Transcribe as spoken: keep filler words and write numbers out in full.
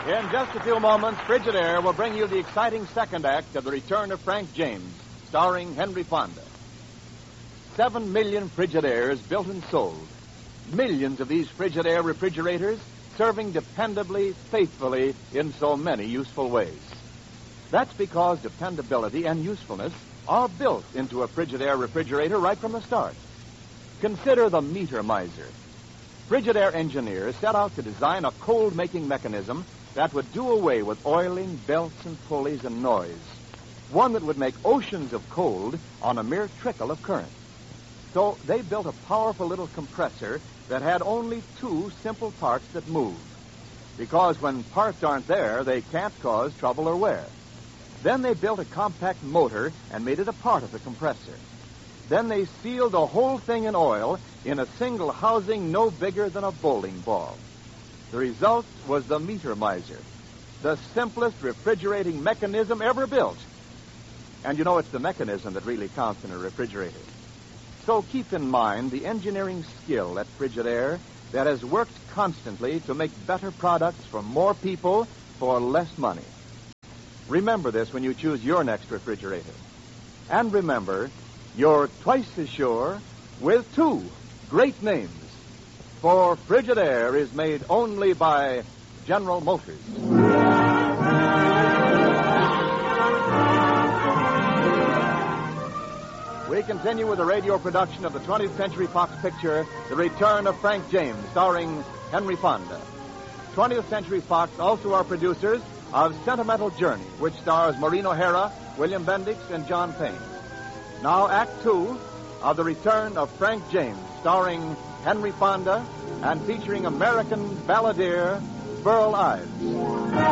In just a few moments, Frigidaire will bring you the exciting second act of The Return of Frank James, starring Henry Fonda. Seven million Frigidaires built and sold. Millions of these Frigidaire refrigerators serving dependably, faithfully, in so many useful ways. That's because dependability and usefulness are built into a Frigidaire refrigerator right from the start. Consider the meter miser. Frigidaire engineers set out to design a cold-making mechanism that would do away with oiling, belts, and pulleys and noise. One that would make oceans of cold on a mere trickle of current. So they built a powerful little compressor that had only two simple parts that move. Because when parts aren't there, they can't cause trouble or wear. Then they built a compact motor and made it a part of the compressor. Then they sealed the whole thing in oil in a single housing no bigger than a bowling ball. The result was the meter miser, the simplest refrigerating mechanism ever built. And you know, it's the mechanism that really counts in a refrigerator. So keep in mind the engineering skill at Frigidaire that has worked constantly to make better products for more people for less money. Remember this when you choose your next refrigerator. And remember, you're twice as sure with two great names. For Frigidaire is made only by General Motors. We continue with a radio production of the twentieth Century Fox picture, The Return of Frank James, starring Henry Fonda. twentieth Century Fox also are producers of Sentimental Journey, which stars Maureen O'Hara, William Bendix, and John Payne. Now, Act Two of The Return of Frank James, starring Henry Fonda and featuring American balladeer Burl Ives.